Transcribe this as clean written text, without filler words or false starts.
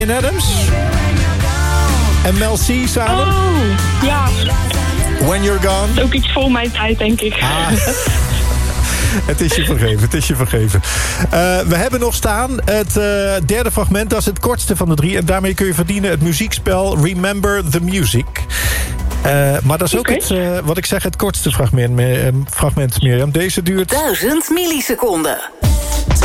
Adams en Mel C samen. Oh, ja. When You're Gone. Ook iets voor mijn tijd, denk ik. Het is je vergeven. We hebben nog staan het derde fragment. Dat is het kortste van de 3. En daarmee kun je verdienen het muziekspel Remember the Music. Maar dat is ook het kortste fragment, Mirjam. Deze duurt 1000 milliseconden.